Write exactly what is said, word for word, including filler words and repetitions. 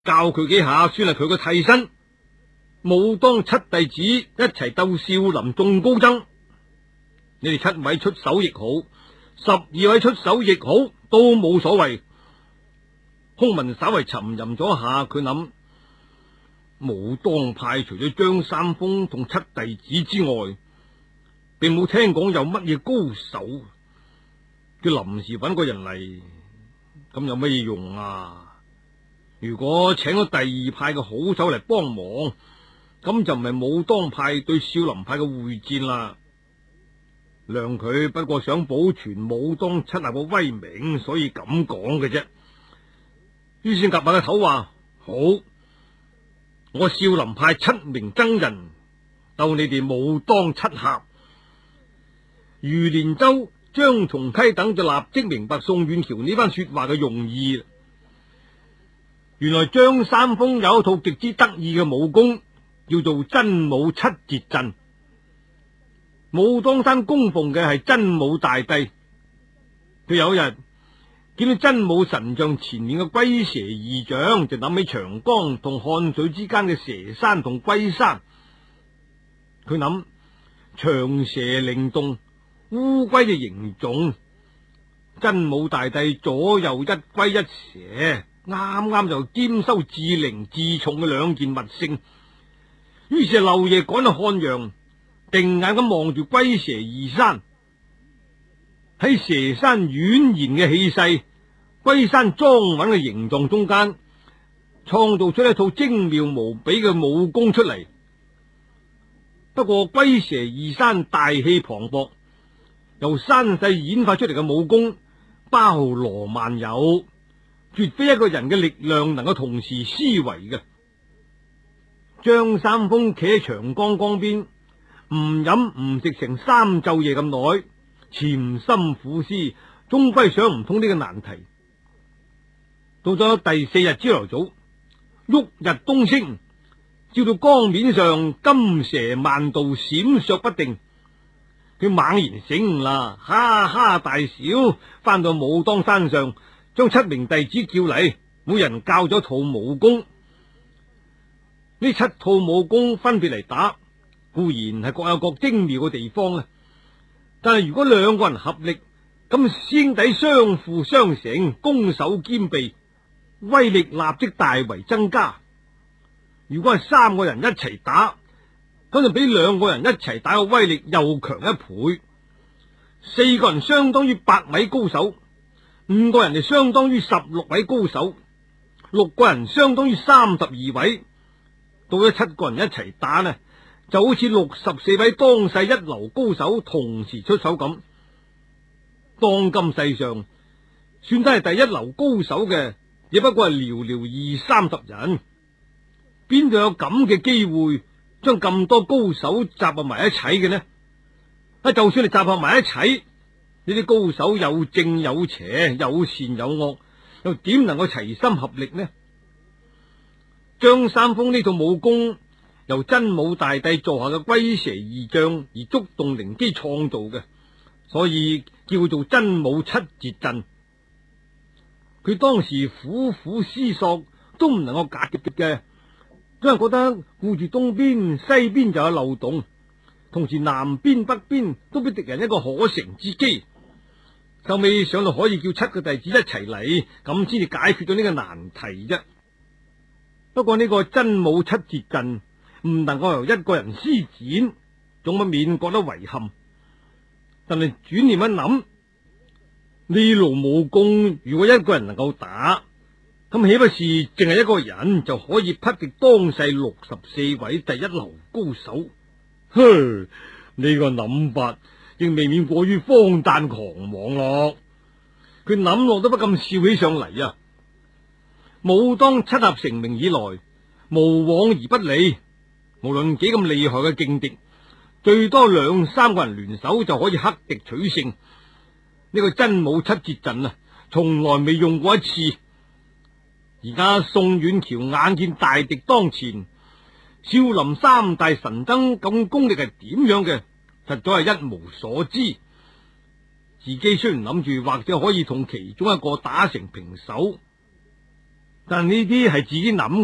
教佢幾下，算係佢個替身。武當七弟子一齊鬥少林眾高僧，你哋七位出手亦好，十二位出手亦好，都冇所謂。空文稍為沉吟咗下，佢諗武當派除咗張三豐同七弟子之外，並冇聽講有乜嘢高手。佢臨時揾個人嚟，咁有乜嘢用啊？如果請咗第二派嘅好手嚟幫忙，咁就唔係武當派對少林派嘅會戰啦。諒佢不過想保存武當七俠嘅威名，所以咁講嘅啫。於是夾埋個頭話：好，我少林派七名僧人鬥你哋武當七俠。余連洲、張松溪等就立即明白宋遠橋呢番說話嘅用意。原來張三豐有一套極之得意嘅武功，叫做真武七節陣。武當山供奉嘅係真武大帝。佢有一日見到真武神像前面嘅龜蛇異象，就諗起長江同漢水之間嘅蛇山同龜山。佢諗長蛇靈動，烏龜嘅形狀，真武大帝左右一龜一蛇，啱啱就兼收至靈至重嘅兩件物性。於是漏夜趕到漢陽，定眼咁望住龜蛇二山。喺蛇山婉然嘅氣勢，龜山莊穩嘅形狀中間，創造出一套精妙無比嘅武功出嚟。不過龜蛇二山大氣磅礴，由山勢演化出嚟嘅武功包羅萬有，絕非一個人嘅力量能夠同時施為嘅。張三豐企喺長江江邊，唔飲唔食成三晝夜咁耐，潛心苦思，終歸想唔通呢個難題。到咗第四日朝頭早，旭日東升，照到江面上金蛇萬道，閃爍不定。佢猛然醒悟啦，哈哈大笑，翻到武當山上，將七名弟子叫嚟，每人教咗套武功。呢七套武功分別嚟打，固然係各有各精妙嘅地方啊！但係如果兩個人合力，咁師兄弟相輔相成，攻守兼備，威力立即大為增加。如果係三個人一齊打，咁就比兩個人一齊打嘅威力又強一倍。四個人相當於八位高手，五個人就相當於十六位高手，六個人相當於三十二位。到咗七個人一齊打呢，就好似六十四位當世一流高手同時出手咁。當今世上算得係第一流高手嘅，只不過係寥寥二三十人，邊度有咁嘅機會將咁多高手集合埋一齊嘅呢？啊，就算你集合埋一齊，呢啲高手有正有邪，有善有惡，又點能夠齊心合力呢？張三豐呢套武功由真武大帝座下嘅龜蛇異象而觸動靈機創造嘅，所以叫做真武七節陣。佢當時苦苦思索，都唔能夠解決嘅，因為覺得顧住東邊西邊就有漏洞，同時南邊北邊都俾敵人一個可乘之機。後尾想到可以叫七個弟子一齊嚟，咁先至解決咗呢個難題啫。不過呢個真武七節陣唔能夠由一個人施展，總不免覺得遺憾。但係轉念一諗，呢路武功如果一個人能夠打，咁豈不是淨係一個人就可以匹敵當世六十四位第一流高手？哼，呢個諗法亦未免過於荒誕狂妄咯。佢諗落都不禁笑起上嚟啊！武當七俠成名以來，無往而不利，無論幾咁厲害嘅勁敵，最多兩三個人聯手就可以克敵取勝。呢、這個真武七節陣啊，從來未用過一次。而家宋遠橋眼見大敵當前，少林三大神僧咁功力係點樣嘅，實在係一無所知。自己雖然諗住或者可以同其中一個打成平手， 但呢啲係自己諗。